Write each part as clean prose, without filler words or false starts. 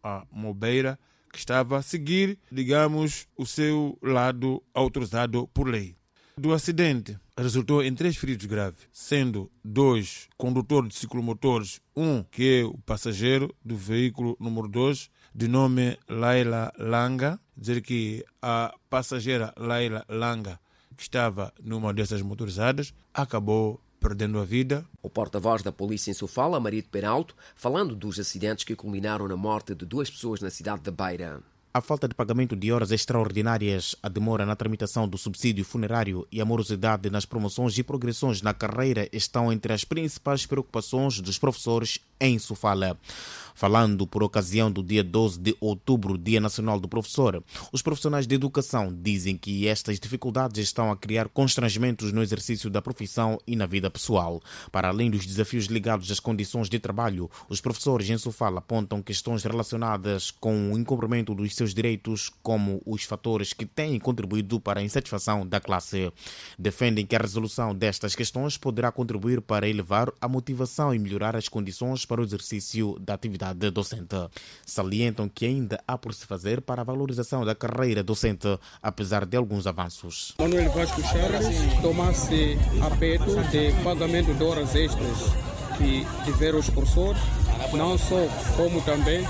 a Mobeira, que estava a seguir, digamos, o seu lado autorizado por lei. Do acidente resultou em 3 feridos graves, sendo 2 condutores de ciclomotores, um que é o passageiro do veículo número 2, de nome Laila Langa, dizer que a passageira Laila Langa, que estava numa dessas motorizadas, acabou perdendo a vida. O porta-voz da polícia em Sofala, Marito Peralto, falando dos acidentes que culminaram na morte de 2 pessoas na cidade da Beira. A falta de pagamento de horas extraordinárias, a demora na tramitação do subsídio funerário e a morosidade nas promoções e progressões na carreira estão entre as principais preocupações dos professores em Sofala. Falando por ocasião do dia 12 de outubro, Dia Nacional do Professor, os profissionais de educação dizem que estas dificuldades estão a criar constrangimentos no exercício da profissão e na vida pessoal. Para além dos desafios ligados às condições de trabalho, os professores em Sofala apontam questões relacionadas com o incumprimento dos seus direitos como os fatores que têm contribuído para a insatisfação da classe. Defendem que a resolução destas questões poderá contribuir para elevar a motivação e melhorar as condições para o exercício da atividade docente. Salientam que ainda há por se fazer para a valorização da carreira docente, apesar de alguns avanços. Manuel Vasco Charles tomasse a peito de pagamento de horas extras que tiveram os professores, não só como também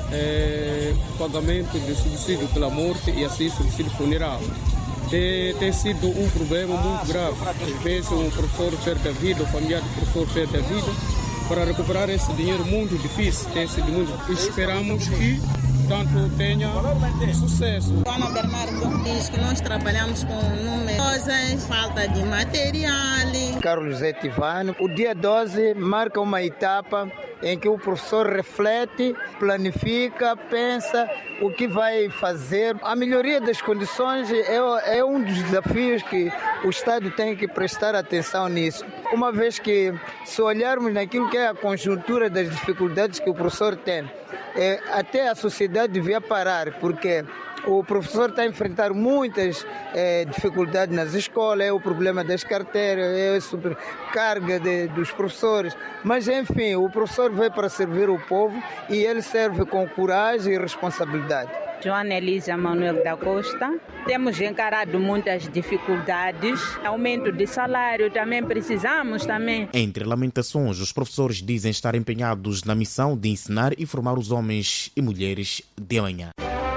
pagamento de subsídio pela morte e assim subsídio funeral. Tem sido um problema muito grave. Às vezes um professor perde a vida, o familiar do professor perde a vida. Para recuperar esse dinheiro muito difícil, tem sido muito. Esperamos que tanto tenha sucesso. Ana Bernardo diz que nós trabalhamos com numerosas, falta de material. Carlos José Tivano, o dia 12 marca uma etapa em que o professor reflete, planifica, pensa o que vai fazer. A melhoria das condições é um dos desafios que o Estado tem que prestar atenção nisso. Uma vez que, se olharmos naquilo que é a conjuntura das dificuldades que o professor tem, até a sociedade devia parar, porque o professor está a enfrentar muitas dificuldades nas escolas, é o problema das carteiras, é a sobrecarga dos professores. Mas, enfim, o professor veio para servir o povo e ele serve com coragem e responsabilidade. Joana Elisa Manuel da Costa. Temos encarado muitas dificuldades, aumento de salário também precisamos também. Entre lamentações, os professores dizem estar empenhados na missão de ensinar e formar os homens e mulheres de amanhã.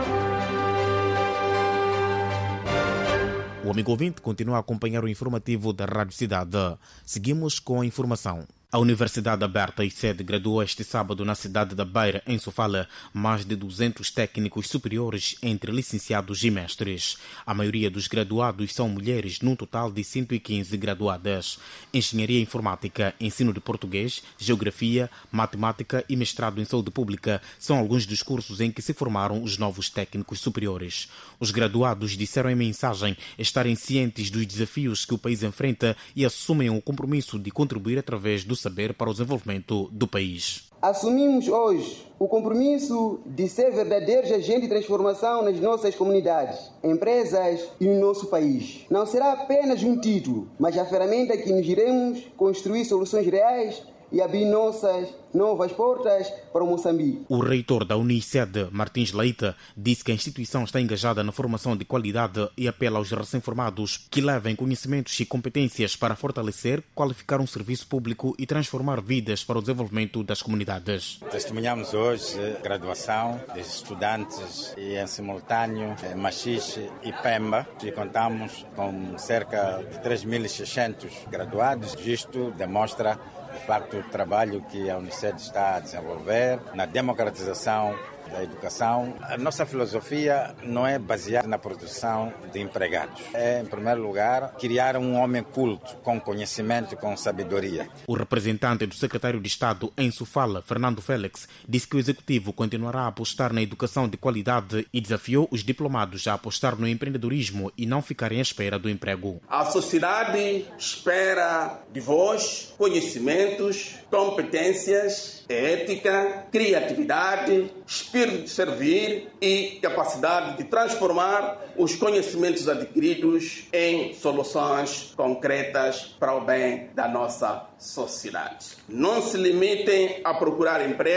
O amigo ouvinte continua a acompanhar o informativo da Rádio Cidade. Seguimos com a informação. A Universidade Aberta ICED graduou este sábado na cidade da Beira, em Sofala, mais de 200 técnicos superiores entre licenciados e mestres. A maioria dos graduados são mulheres, num total de 115 graduadas. Engenharia Informática, Ensino de Português, Geografia, Matemática e Mestrado em Saúde Pública são alguns dos cursos em que se formaram os novos técnicos superiores. Os graduados disseram em mensagem estarem cientes dos desafios que o país enfrenta e assumem o compromisso de contribuir através do saber para o desenvolvimento do país. Assumimos hoje o compromisso de ser verdadeiros agentes de transformação nas nossas comunidades, empresas e no nosso país. Não será apenas um título, mas a ferramenta que nos iremos construir soluções reais e abrir nossas novas portas para o Moçambique. O reitor da Uniced, Martins Leite, disse que a instituição está engajada na formação de qualidade e apela aos recém-formados que levem conhecimentos e competências para fortalecer, qualificar um serviço público e transformar vidas para o desenvolvimento das comunidades. Testemunhamos hoje a graduação de estudantes e, em simultâneo, Machixe e Pemba, e contamos com cerca de 3.600 graduados. Isto demonstra de facto o trabalho que a Uniced está a desenvolver na democratização da educação. A nossa filosofia não é baseada na produção de empregados. É, em primeiro lugar, criar um homem culto, com conhecimento e com sabedoria. O representante do secretário de Estado em Sofala, Fernando Félix, disse que o executivo continuará a apostar na educação de qualidade e desafiou os diplomados a apostar no empreendedorismo e não ficarem à espera do emprego. A sociedade espera de vós conhecimentos, competências, ética, criatividade, espírito de servir e capacidade de transformar os conhecimentos adquiridos em soluções concretas para o bem da nossa sociedade. Não se limitem a procurar emprego,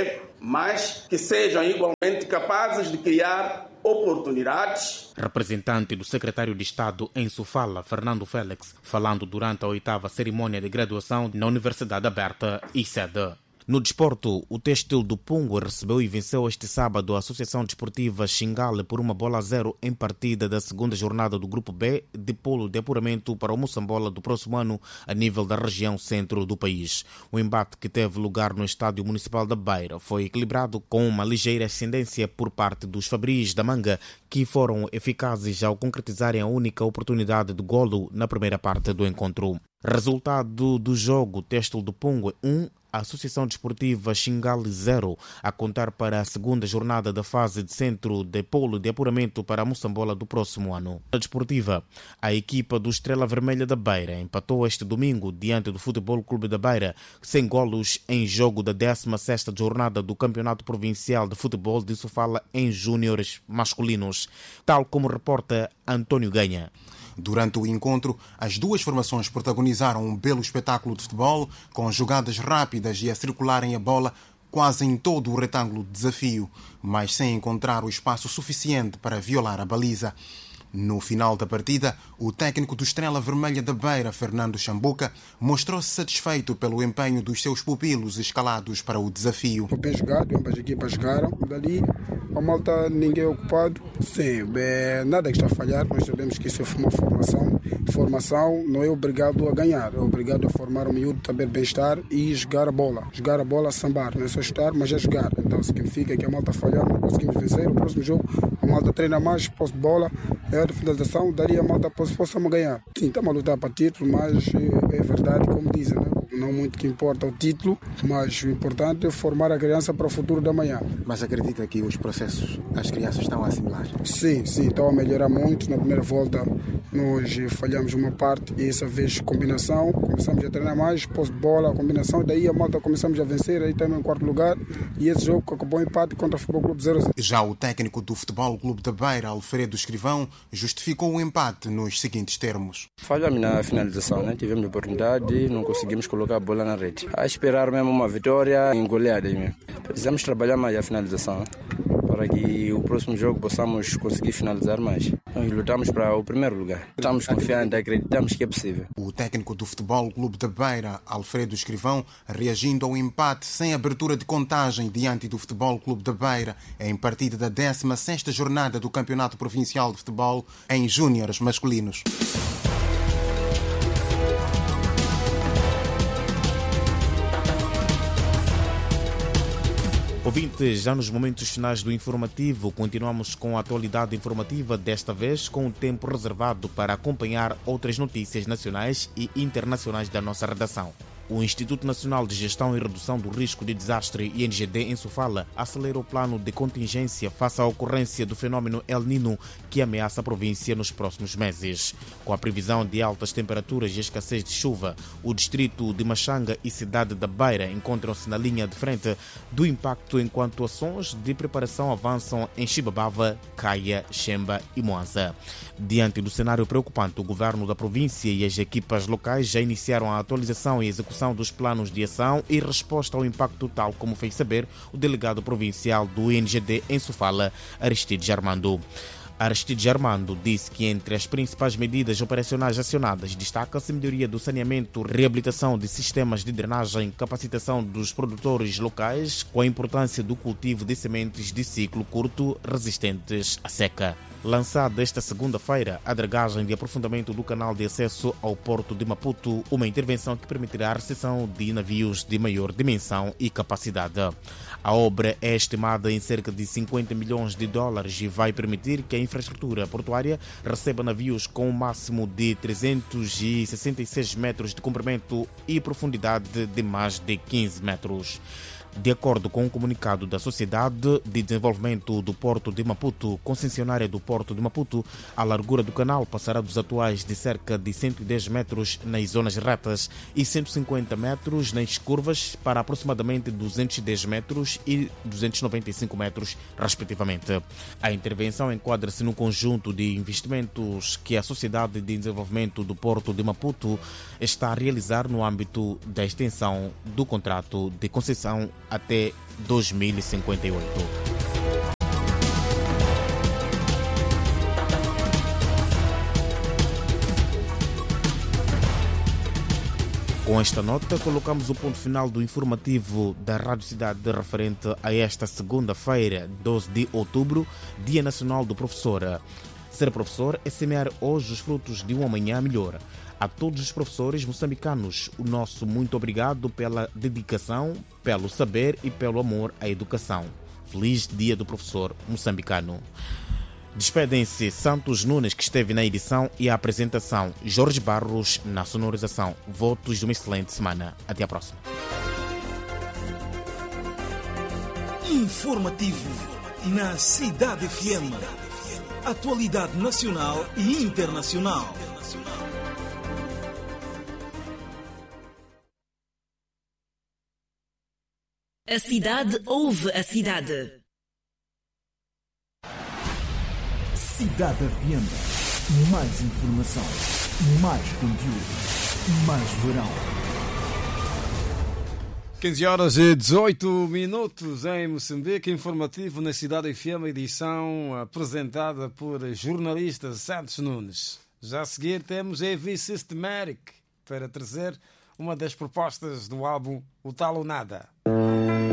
mas que sejam igualmente capazes de criar oportunidades. Representante do secretário de Estado em Sofala, Fernando Félix, falando durante a 8ª cerimônia de graduação na Universidade Aberta ICED. No desporto, o Têxtil do Pungue recebeu e venceu este sábado a Associação Desportiva Xingale por 1-0 em partida da segunda jornada do Grupo B de polo de apuramento para o Moçambola do próximo ano a nível da região centro do país. O embate que teve lugar no Estádio Municipal da Beira foi equilibrado com uma ligeira ascendência por parte dos Fabris da Manga, que foram eficazes ao concretizarem a única oportunidade de golo na primeira parte do encontro. Resultado do jogo: Têxtil do Pungue 1, Associação Desportiva Xingale 0, a contar para a segunda jornada da fase de centro de polo de apuramento para a Moçambola do próximo ano. Na desportiva, a equipa do Estrela Vermelha da Beira empatou este domingo diante do Futebol Clube da Beira, sem golos em jogo da 16ª jornada do Campeonato Provincial de Futebol de Sofala em júniores masculinos, tal como reporta António Ganha. Durante o encontro, as duas formações protagonizaram um belo espetáculo de futebol, com jogadas rápidas e a circularem a bola quase em todo o retângulo de desafio, mas sem encontrar o espaço suficiente para violar a baliza. No final da partida, o técnico do Estrela Vermelha da Beira, Fernando Chambuca, mostrou-se satisfeito pelo empenho dos seus pupilos escalados para o desafio. Bem jogado, ambas as equipas jogaram. Dali, a malta, ninguém é ocupado. Sim, nada que está a falhar. Nós sabemos que isso é uma formação. Formação não é obrigado a ganhar, é obrigado a formar o miúdo, saber bem-estar e jogar a bola. Jogar a bola, sambar. Não é só estar, mas é jogar. Então, significa que a malta falhar, não conseguimos vencer. O próximo jogo, a malta treina mais, posse de bola, de finalização, daria a malta possamos ganhar. Sim, estamos a lutar para título, mas é verdade, como dizem, né? Não muito que importa o título, mas o importante é formar a criança para o futuro da manhã. Mas acredita que os processos, as crianças estão a assimilar? Sim, estão a melhorar muito. Na primeira volta nós falhamos uma parte e essa vez combinação, começamos a treinar mais, posse de bola, combinação, daí a malta começamos a vencer, aí estamos em quarto lugar e esse jogo acabou em empate contra o Futebol Clube 0-0. Já o técnico do Futebol Clube da Beira, Alfredo Escrivão, justificou o empate nos seguintes termos. Falhamos na finalização, né? Tivemos a oportunidade, não conseguimos colocar a bola na rede. A esperar mesmo uma vitória em goleada aí mesmo. Precisamos trabalhar mais a finalização, né? Para que o próximo jogo possamos conseguir finalizar mais. Nós lutamos para o primeiro lugar. Estamos confiantes, acreditamos que é possível. O técnico do Futebol Clube da Beira, Alfredo Escrivão, reagindo ao empate sem abertura de contagem diante do Futebol Clube da Beira em partida da 16ª jornada do Campeonato Provincial de Futebol em júniores masculinos. Ouvintes, já nos momentos finais do informativo, continuamos com a atualidade informativa, desta vez com o tempo reservado para acompanhar outras notícias nacionais e internacionais da nossa redação. O Instituto Nacional de Gestão e Redução do Risco de Desastre, INGD, em Sofala, acelera o plano de contingência face à ocorrência do fenómeno El Niño que ameaça a província nos próximos meses. Com a previsão de altas temperaturas e escassez de chuva, o distrito de Machanga e cidade da Beira encontram-se na linha de frente do impacto enquanto ações de preparação avançam em Chibabava, Caia, Xemba e Moanza. Diante do cenário preocupante, o governo da província e as equipas locais já iniciaram a atualização e execução dos planos de ação e resposta ao impacto, tal como fez saber o delegado provincial do INGD em Sofala, Aristides Armando. Aristides Armando disse que entre as principais medidas operacionais acionadas destaca-se a melhoria do saneamento, reabilitação de sistemas de drenagem, capacitação dos produtores locais com a importância do cultivo de sementes de ciclo curto resistentes à seca. Lançada esta segunda-feira, a dragagem de aprofundamento do canal de acesso ao porto de Maputo, uma intervenção que permitirá a recepção de navios de maior dimensão e capacidade. A obra é estimada em cerca de 50 milhões de dólares e vai permitir que a infraestrutura portuária receba navios com um máximo de 366 metros de comprimento e profundidade de mais de 15 metros. De acordo com um comunicado da Sociedade de Desenvolvimento do Porto de Maputo, concessionária do Porto de Maputo, a largura do canal passará dos atuais de cerca de 110 metros nas zonas retas e 150 metros nas curvas para aproximadamente 210 metros e 295 metros, respectivamente. A intervenção enquadra-se no conjunto de investimentos que a Sociedade de Desenvolvimento do Porto de Maputo está a realizar no âmbito da extensão do contrato de concessão até 2058. Com esta nota, colocamos o ponto final do informativo da Rádio Cidade referente a esta segunda-feira, 12 de outubro, Dia Nacional do Professor. Ser professor é semear hoje os frutos de um amanhã melhor. A todos os professores moçambicanos, o nosso muito obrigado pela dedicação, pelo saber e pelo amor à educação. Feliz Dia do Professor moçambicano. Despedem-se Santos Nunes, que esteve na edição e a apresentação, Jorge Barros na sonorização. Votos de uma excelente semana. Até a próxima. Informativo na Cidade FM. Atualidade nacional e internacional. A cidade ouve a cidade. Cidade FM. Mais informação, mais conteúdo, mais verão. 15 horas e 18 minutos em Moçambique. Informativo na Cidade FM, edição apresentada por jornalista Santos Nunes. Já a seguir temos Heavy Systematic para trazer uma das propostas do álbum O Tal ou Nada.